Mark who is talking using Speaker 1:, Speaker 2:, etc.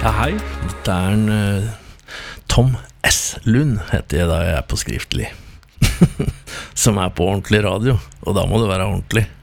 Speaker 1: Ja, hei, dette en Tom S. Lund heter jeg da jeg på skriftlig Som på ordentlig radio, og da må det være ordentlig